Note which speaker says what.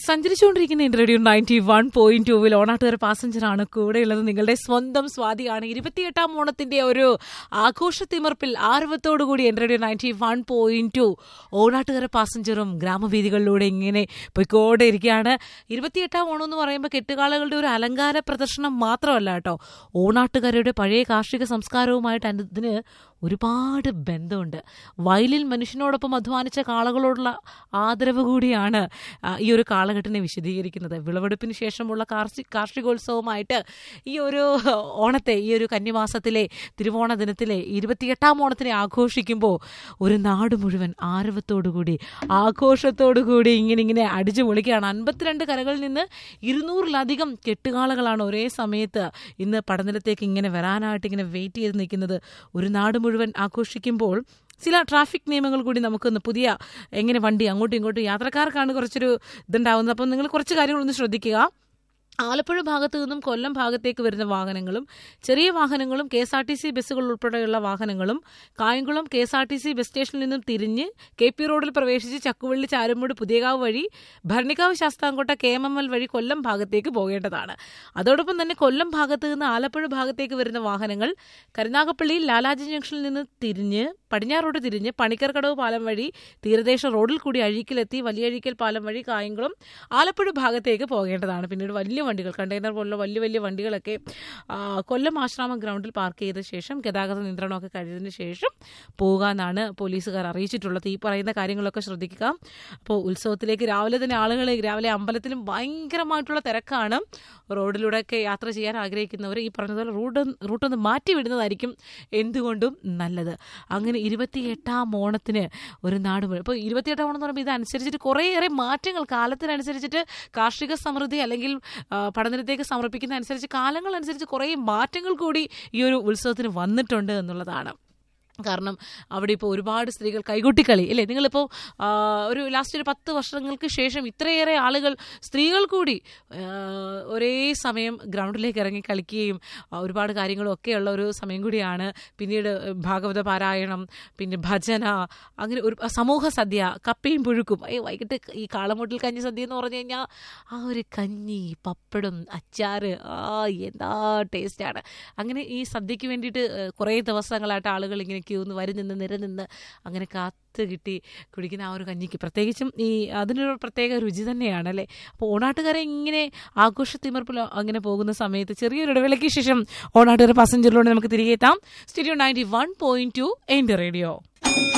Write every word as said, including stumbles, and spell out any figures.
Speaker 1: സഞ്ചരിച്ചുകൊണ്ടിരിക്കുന്ന radio ninety one point ടൂവിൽ ഓണാട്ടുകാർ പാസഞ്ചറാണ് കൂടെയുള്ളത്. നിങ്ങളുടെ സ്വന്തം സ്വാതിയാണ്. ഇരുപത്തിയെട്ടാം ഓണത്തിന്റെ ഒരു ആഘോഷത്തിമിർപ്പിൽ ആർവത്തോടുകൂടി N radio ninety one point two ഓണാട്ടുകാര പാസഞ്ചറും ഗ്രാമവീഥികളിലൂടെ ഇങ്ങനെ പോയിക്കോടെ ഇരിക്കുകയാണ്. ഇരുപത്തിയെട്ടാം ഓണം എന്ന് പറയുമ്പോൾ കെട്ടുകാളകളുടെ ഒരു അലങ്കാര പ്രദർശനം മാത്രമല്ല കേട്ടോ, ഓണാട്ടുകാരുടെ പഴയ കാർഷിക സംസ്കാരവുമായിട്ട് അതിന് ഒരുപാട് ബന്ധമുണ്ട്. വയലിൽ മനുഷ്യനോടൊപ്പം അധ്വാനിച്ച കാളകളോടുള്ള ആദരവ് കൂടിയാണ് ഈ ഒരു കാളകെട്ടിനെ വിശദീകരിക്കുന്നത്. വിളവെടുപ്പിന് ശേഷമുള്ള കാർഷി കാർഷികോത്സവമായിട്ട് ഈ ഒരു ഓണത്തെ, ഈ ഒരു കന്നിമാസത്തിലെ തിരുവോണ ദിനത്തിലെ ഇരുപത്തിയെട്ടാം ഓണത്തിനെ ആഘോഷിക്കുമ്പോൾ ഒരു നാട് മുഴുവൻ ആരവത്തോടുകൂടി ആഘോഷത്തോടുകൂടി ഇങ്ങനെ ഇങ്ങനെ അടിച്ചു പൊളിക്കുകയാണ്. അൻപത്തിരണ്ട് കരകളിൽ നിന്ന് ഇരുന്നൂറിലധികം കെട്ടുകാളകളാണ് ഒരേ സമയത്ത് ഇന്ന് പടനിലത്തേക്ക് ഇങ്ങനെ വരാനായിട്ട് ഇങ്ങനെ വെയിറ്റ് ചെയ്ത് നിൽക്കുന്നത്. ഒരു നാട് മുഴുവൻ ആഘോഷിക്കുമ്പോൾ ചില ട്രാഫിക് നിയമങ്ങൾ കൂടി നമുക്കൊന്ന് പുതിയ എങ്ങനെ വണ്ടി അങ്ങോട്ടും ഇങ്ങോട്ടും യാത്രക്കാർക്കാണ് കുറച്ചൊരു ഇതുണ്ടാവുന്നത്. അപ്പം നിങ്ങൾ കുറച്ച് കാര്യങ്ങളൊന്ന് ശ്രദ്ധിക്കുക. ആലപ്പുഴ ഭാഗത്തു നിന്നും കൊല്ലം ഭാഗത്തേക്ക് വരുന്ന വാഹനങ്ങളും ചെറിയ വാഹനങ്ങളും K S R T C ബസ്സുകൾ ഉൾപ്പെടെയുള്ള വാഹനങ്ങളും Kayamkulam K S R T C bus സ്റ്റേഷനിൽ നിന്നും തിരിഞ്ഞ് കെ പി റോഡിൽ പ്രവേശിച്ച് ചക്കുവള്ളി ചാരുമൂട് പുതിയകാവ് വഴി Bharanikkavu Sasthamkotta K M M L വഴി കൊല്ലം ഭാഗത്തേക്ക് പോകേണ്ടതാണ്. അതോടൊപ്പം തന്നെ കൊല്ലം ഭാഗത്തു നിന്ന് ആലപ്പുഴ ഭാഗത്തേക്ക് വരുന്ന വാഹനങ്ങൾ കരുനാഗപ്പള്ളി ലാലാജി ജംഗ്ഷനിൽ നിന്ന് തിരിഞ്ഞ് പടിഞ്ഞാറോട്ട് തിരിഞ്ഞ് പണിക്കർക്കടവ് പാലം വഴി തീരദേശ റോഡിൽ കൂടി അഴീക്കിലെത്തി വലിയഴീക്കൽ പാലം വഴി കായംകുളം ആലപ്പുഴ ഭാഗത്തേക്ക് പോകേണ്ടതാണ്. പിന്നീട് വലിയ വണ്ടികൾ, കണ്ടെയ്നർ പോലുള്ള വലിയ വലിയ വണ്ടികളൊക്കെ കൊല്ലം ആശ്രാമം ഗ്രൗണ്ടിൽ പാർക്ക് ചെയ്ത ശേഷം ഗതാഗത നിയന്ത്രണമൊക്കെ കഴിഞ്ഞതിന് ശേഷം പോകാനാണ് പോലീസുകാർ അറിയിച്ചിട്ടുള്ളത്. ഈ പറയുന്ന കാര്യങ്ങളൊക്കെ ശ്രദ്ധിക്കുക. അപ്പോൾ ഉത്സവത്തിലേക്ക് രാവിലെ തന്നെ ആളുകൾ രാവിലെ അമ്പലത്തിലും ഭയങ്കരമായിട്ടുള്ള തിരക്കാണ്. റോഡിലൂടെയൊക്കെ യാത്ര ചെയ്യാൻ ആഗ്രഹിക്കുന്നവർ ഈ പറഞ്ഞതുപോലെ റൂട്ട് റൂട്ടൊന്ന് മാറ്റി വിടുന്നതായിരിക്കും എന്തുകൊണ്ടും നല്ലത്. അങ്ങനെ ഇരുപത്തിയെട്ടാം ഓണത്തിന് ഒരു നാട് മുഴുവൻ, ഇപ്പോൾ ഇരുപത്തിയെട്ടാം ഓണം എന്ന് പറയുമ്പോൾ ഇതനുസരിച്ചിട്ട് കുറേയേറെ മാറ്റങ്ങൾ കാലത്തിനനുസരിച്ചിട്ട് കാർഷിക സമൃദ്ധി അല്ലെങ്കിൽ പഠനത്തിലേക്ക് സമർപ്പിക്കുന്ന അനുസരിച്ച് കാലങ്ങൾ അനുസരിച്ച് കുറേ മാറ്റങ്ങൾ കൂടി ഈ ഒരു ഉത്സവത്തിന് വന്നിട്ടുണ്ട് എന്നുള്ളതാണ്. കാരണം അവിടെ ഇപ്പോൾ ഒരുപാട് സ്ത്രീകൾ കൈകൊട്ടിക്കളി അല്ലേ, നിങ്ങളിപ്പോൾ ഒരു ലാസ്റ്റ് ഒരു പത്ത് വർഷങ്ങൾക്ക് ശേഷം ഇത്രയേറെ ആളുകൾ സ്ത്രീകൾ കൂടി ഒരേ സമയം ഗ്രൗണ്ടിലേക്ക് ഇറങ്ങി കളിക്കുകയും ഒരുപാട് കാര്യങ്ങളും ഒക്കെയുള്ള ഒരു സമയം കൂടിയാണ്. പിന്നീട് ഭാഗവത പാരായണം, പിന്നെ ഭജന, അങ്ങനെ ഒരു സമൂഹ സദ്യ, കപ്പയും പുഴുക്കും. ഏ വൈകിട്ട് ഈ കാളമൂട്ടിൽ കഞ്ഞി സദ്യ എന്ന് പറഞ്ഞു കഴിഞ്ഞാൽ ആ ഒരു കഞ്ഞി, പപ്പടം, അച്ചാറ്, ആ എന്താ ടേസ്റ്റാണ്. അങ്ങനെ ഈ സദ്യക്ക് വേണ്ടിയിട്ട് കുറേ ദിവസങ്ങളായിട്ട് ആളുകൾ ഇങ്ങനെ ക്യൂന്ന് വരി നിന്ന് നിര നിന്ന് അങ്ങനെ കാത്ത് കിട്ടി കുടിക്കുന്ന ആ ഒരു കഞ്ഞിക്ക് പ്രത്യേകിച്ചും ഈ അതിനൊരു പ്രത്യേക രുചി തന്നെയാണ് അല്ലേ. അപ്പോൾ ഓണാട്ടുകാരെ ഇങ്ങനെ ആഘോഷത്തിമിർപ്പിൽ അങ്ങനെ പോകുന്ന സമയത്ത് ചെറിയൊരു ഇടവേളയ്ക്ക് ശേഷം ഓണാട്ടുകാരെ പാസഞ്ചറിലൂടെ നമുക്ക് തിരികെ എത്താം. സ്റ്റേഡിയോ നയൻറ്റി വൺ പോയിന്റ് ടു എൻ്റെ റേഡിയോ.